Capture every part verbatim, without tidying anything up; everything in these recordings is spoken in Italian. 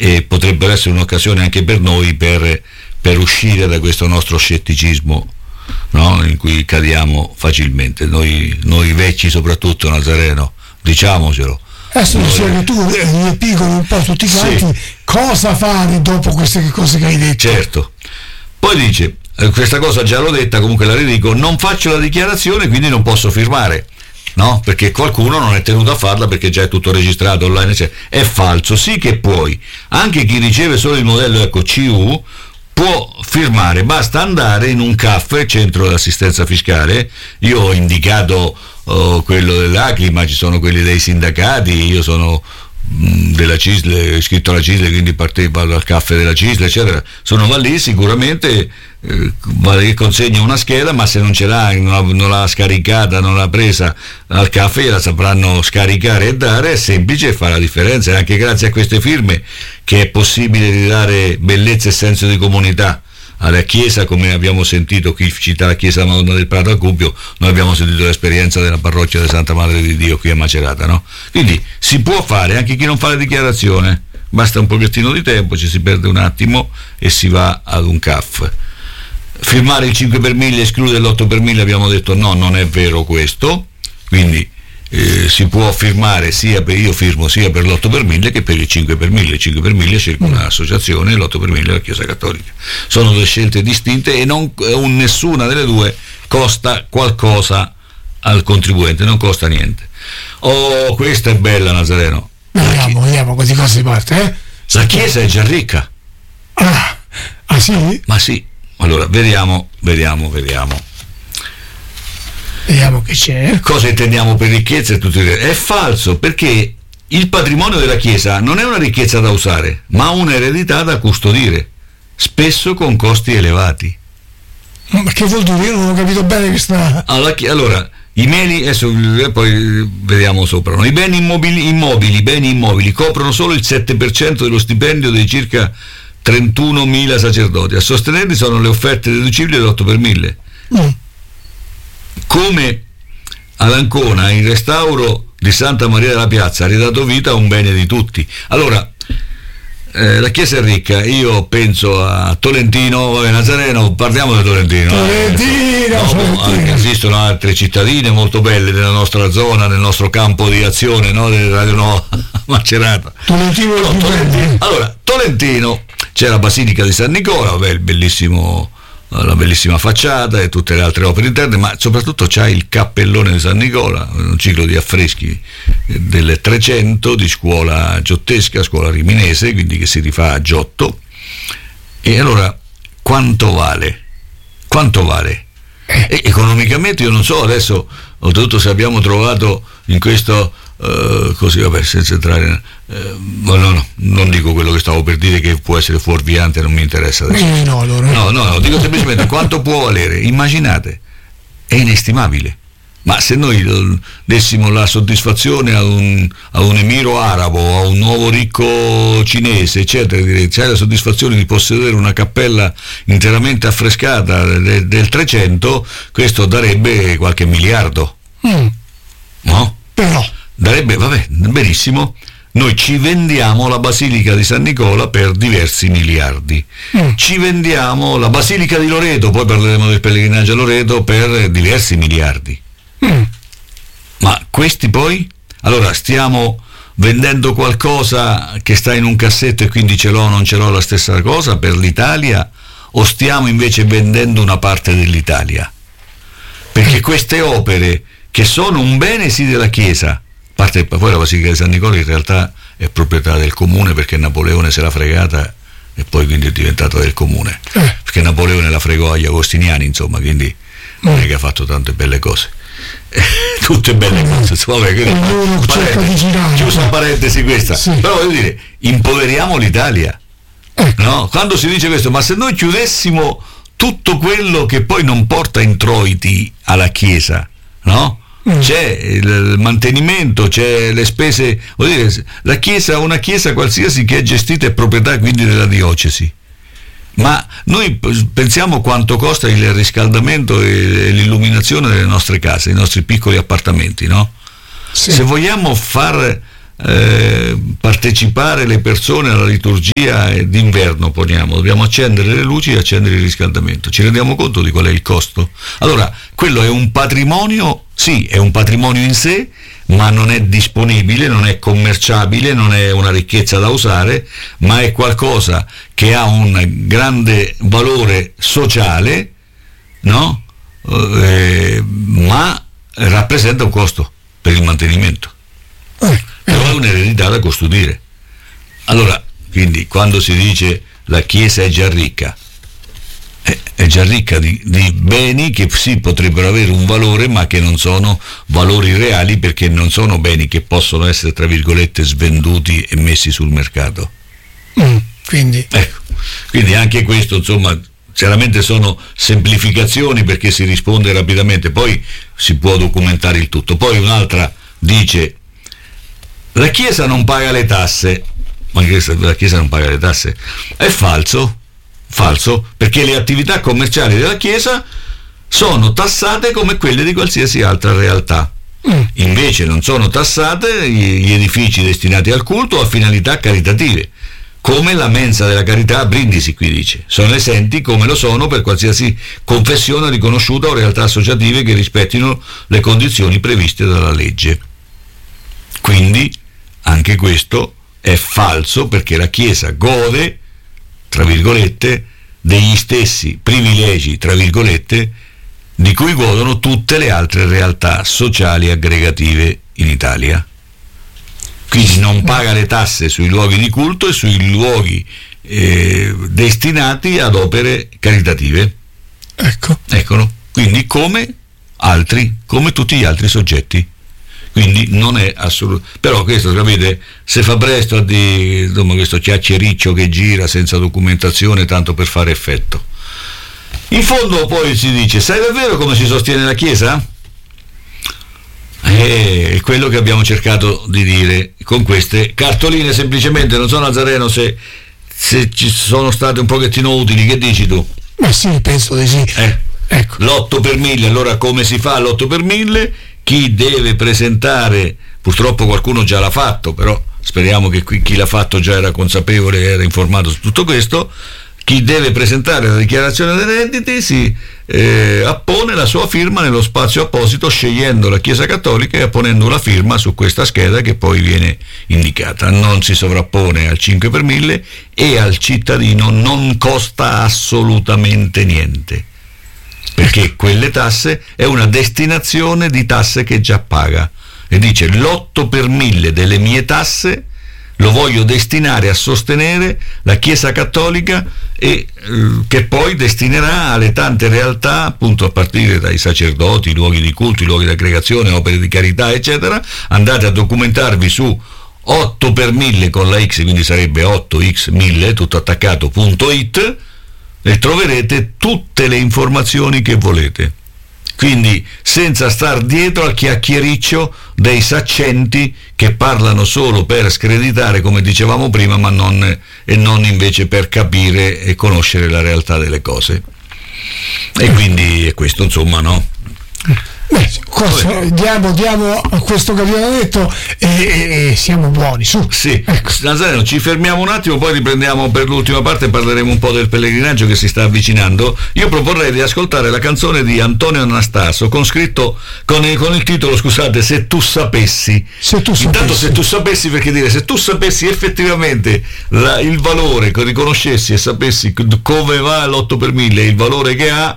e potrebbero essere un'occasione anche per noi per, per uscire da questo nostro scetticismo, no? In cui cadiamo facilmente, noi, noi vecchi soprattutto, Nazareno, diciamocelo. Adesso dicevi che tu eh, piccoli un po' tutti quanti, sì. Cosa fare dopo queste cose che hai detto? Certo. Poi dice, eh, questa cosa già l'ho detta, comunque la ridico, non faccio la dichiarazione, quindi non posso firmare, no? Perché qualcuno non è tenuto a farla perché già è tutto registrato online, cioè, è falso. Sì che puoi, anche chi riceve solo il modello ecco C U può firmare, basta andare in un C A F, centro di assistenza fiscale. Io ho indicato uh, quello dell'A C I, ma ci sono quelli dei sindacati, io sono mh, della C I S L, iscritto alla C I S L, quindi partecipo al C A F della C I S L, eccetera. Sono va lì, sicuramente eh, consegna una scheda, ma se non ce l'ha, non l'ha, non l'ha scaricata, non l'ha presa al C A F, la sapranno scaricare e dare, è semplice e fa la differenza. E anche grazie a queste firme che è possibile ridare bellezza e senso di comunità alla Chiesa, come abbiamo sentito qui cita la Chiesa Madonna del Prato a Gubbio, noi abbiamo sentito l'esperienza della parrocchia della Santa Madre di Dio qui a Macerata, no? Quindi si può fare, anche chi non fa la dichiarazione, basta un pochettino di tempo, ci si perde un attimo e si va ad un C A F. Firmare il cinque per mille, escludere l'otto per mille, abbiamo detto no, non è vero questo, quindi Eh, si può firmare sia per, io firmo sia per l'otto per mille che per il cinque per mille. Il cinque per mille cerca un'associazione e l'otto per mille la Chiesa Cattolica. Sono due scelte distinte e non, un, nessuna delle due costa qualcosa al contribuente, non costa niente. Oh, questa è bella, Nazareno. Vediamo, vediamo queste cose parte, eh? La Chiesa è già ricca. Ah, ah sì? Ma sì, allora vediamo, vediamo, vediamo. Vediamo che c'è. Cosa intendiamo per ricchezza? È falso, perché il patrimonio della Chiesa non è una ricchezza da usare, ma un'eredità da custodire, spesso con costi elevati. Ma che vuol dire? Io non ho capito bene questa. Allora, allora i beni, adesso poi vediamo sopra, no? I beni immobili, immobili, beni immobili coprono solo il sette per cento dello stipendio dei circa trentunomila sacerdoti. A sostenerli sono le offerte deducibili dell'otto per mille. Mm. Come ad Ancona il restauro di Santa Maria della Piazza ha ridato vita a un bene di tutti. Allora eh, la Chiesa è ricca, io penso a Tolentino, vabbè, Nazareno, parliamo di Tolentino. Tolentino, no, Tolentino. Esistono altre cittadine molto belle nella nostra zona, nel nostro campo di azione, no? Del Radio Nuova Macerata. Tolentino, no, Tolentino. Allora, Tolentino, c'è la Basilica di San Nicola, vabbè, il bellissimo, la bellissima facciata e tutte le altre opere interne, ma soprattutto c'è il cappellone di San Nicola, un ciclo di affreschi del trecento di scuola giottesca, scuola riminese, quindi che si rifà a Giotto. E allora quanto vale? Quanto vale? E economicamente io non so, adesso oltretutto se abbiamo trovato in questo Uh, così vabbè, senza entrare uh, no, no, non dico quello che stavo per dire, che può essere fuorviante, non mi interessa adesso. Eh, no, allora. no, no, no, dico semplicemente quanto può valere. Immaginate, è inestimabile. Ma se noi dessimo la soddisfazione a un, a un emiro arabo, a un nuovo ricco cinese, eccetera, direi, c'è la soddisfazione di possedere una cappella interamente affrescata del, del trecento, questo darebbe qualche miliardo. Mm. No? Però darebbe, vabbè, benissimo, noi ci vendiamo la Basilica di San Nicola per diversi miliardi, mm. ci vendiamo la Basilica di Loreto, poi parleremo del pellegrinaggio a Loreto, per diversi miliardi. Mm. Ma questi poi? Allora stiamo vendendo qualcosa che sta in un cassetto e quindi ce l'ho o non ce l'ho la stessa cosa per l'Italia, o stiamo invece vendendo una parte dell'Italia? Perché queste opere, che sono un bene sì della Chiesa, parte poi la Basilica di San Nicola in realtà è proprietà del comune, perché Napoleone se l'ha fregata e poi quindi è diventata del comune, eh. perché Napoleone la fregò agli agostiniani, insomma, quindi non è che ha fatto tante belle cose, tutte belle cose, insomma, parentesi, chiusa parentesi questa, sì. Però voglio dire, impoveriamo l'Italia, eh. no? Quando si dice questo, ma se noi chiudessimo tutto quello che poi non porta introiti alla Chiesa, no? Mm. C'è il mantenimento, c'è le spese, vuol dire, la chiesa, una chiesa qualsiasi che è gestita è proprietà quindi della diocesi, ma noi pensiamo quanto costa il riscaldamento e l'illuminazione delle nostre case, i nostri piccoli appartamenti, no? Sì. Se vogliamo far eh, partecipare le persone alla liturgia d'inverno, poniamo, dobbiamo accendere le luci e accendere il riscaldamento. Ci rendiamo conto di qual è il costo? Allora, quello è un patrimonio, sì, è un patrimonio in sé, ma non è disponibile, non è commerciabile, non è una ricchezza da usare, ma è qualcosa che ha un grande valore sociale, no? Eh, ma rappresenta un costo per il mantenimento. Però è un'eredità da custodire. Allora, quindi, quando si dice la Chiesa è già ricca, è, è già ricca di, di beni che sì potrebbero avere un valore, ma che non sono valori reali, perché non sono beni che possono essere, tra virgolette, svenduti e messi sul mercato. Mm, quindi. Ecco, quindi anche questo, insomma, chiaramente sono semplificazioni perché si risponde rapidamente, poi si può documentare il tutto. Poi un'altra dice: la Chiesa non paga le tasse. Ma la Chiesa non paga le tasse? È falso, falso, perché le attività commerciali della Chiesa sono tassate come quelle di qualsiasi altra realtà. Mm. Invece non sono tassate gli edifici destinati al culto o a finalità caritative, come la mensa della carità a Brindisi, qui dice. Sono esenti come lo sono per qualsiasi confessione riconosciuta o realtà associative che rispettino le condizioni previste dalla legge. Quindi anche questo è falso, perché la Chiesa gode, tra virgolette, degli stessi privilegi, tra virgolette, di cui godono tutte le altre realtà sociali aggregative in Italia. Quindi non paga le tasse sui luoghi di culto e sui luoghi eh, destinati ad opere caritative. Ecco. Eccono. Quindi come altri, come tutti gli altri soggetti. Quindi non è assolutamente. Però questo, capite, se fa presto a di insomma, questo chiacchiericcio che gira senza documentazione tanto per fare effetto. In fondo poi si dice: sai davvero come si sostiene la Chiesa? È quello che abbiamo cercato di dire con queste cartoline. Semplicemente, non so, Nazareno, se, se ci sono state un pochettino utili. Che dici tu? Ma sì, penso di sì. Eh, ecco. L'otto per mille, allora come si fa l'otto per mille? Chi deve presentare, purtroppo qualcuno già l'ha fatto, però speriamo che qui chi l'ha fatto già era consapevole e era informato su tutto questo. Chi deve presentare la dichiarazione dei redditi si eh, appone la sua firma nello spazio apposito, scegliendo la Chiesa Cattolica e apponendo la firma su questa scheda che poi viene indicata. Non si sovrappone al cinque per mille e al cittadino non costa assolutamente niente, perché quelle tasse è una destinazione di tasse che già paga, e dice: l'otto per mille delle mie tasse lo voglio destinare a sostenere la Chiesa Cattolica, e eh, che poi destinerà alle tante realtà, appunto a partire dai sacerdoti, luoghi di culto, luoghi di aggregazione, opere di carità, eccetera. Andate a documentarvi su otto per mille con la X, quindi sarebbe otto x mille tutto attaccato punto it, e troverete tutte le informazioni che volete. Quindi senza star dietro al chiacchiericcio dei saccenti che parlano solo per screditare, come dicevamo prima, ma non, e non invece per capire e conoscere la realtà delle cose. E quindi è questo, insomma, no? Beh, cosa, diamo, diamo a questo che abbiamo detto e, e, e siamo buoni, su. Sì, ecco. Nazareno, ci fermiamo un attimo, poi riprendiamo per l'ultima parte e parleremo un po' del pellegrinaggio che si sta avvicinando. Io proporrei di ascoltare la canzone di Antonio Anastaso con scritto con il, con il titolo, scusate, Se tu sapessi. Se tu sapessi. Intanto se tu sapessi, perché dire, se tu sapessi effettivamente la, il valore, che riconoscessi e sapessi come va l'otto per mille e il valore che ha,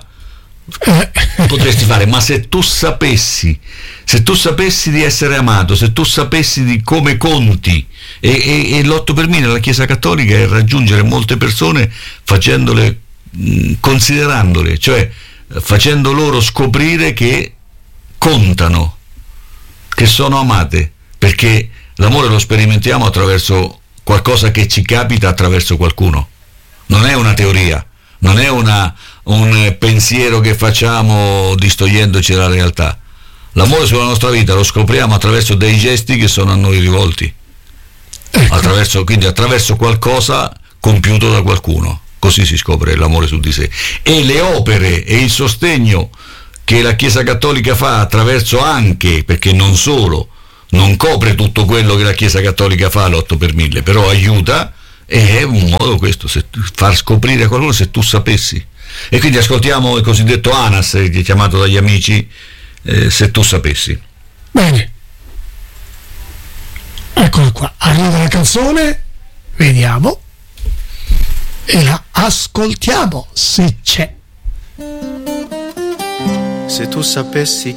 potresti fare. Ma se tu sapessi, se tu sapessi di essere amato, se tu sapessi di come conti, e, e, e l'otto per mille la Chiesa Cattolica è raggiungere molte persone facendole, mh, considerandole, cioè facendo loro scoprire che contano, che sono amate, perché l'amore lo sperimentiamo attraverso qualcosa che ci capita attraverso qualcuno, non è una teoria, non è una un pensiero che facciamo distogliendoci dalla realtà. L'amore sulla nostra vita lo scopriamo attraverso dei gesti che sono a noi rivolti, attraverso, quindi attraverso qualcosa compiuto da qualcuno. Così si scopre l'amore su di sé. E le opere e il sostegno che la Chiesa Cattolica fa attraverso anche, perché non solo, non copre tutto quello che la Chiesa Cattolica fa l'otto per mille, però aiuta, e è un modo questo, se, far scoprire a qualcuno se tu sapessi. E quindi ascoltiamo il cosiddetto ANAS, che è chiamato dagli amici, eh, se tu sapessi. Bene, eccolo qua, arriva la canzone, vediamo e la ascoltiamo se c'è. Se tu sapessi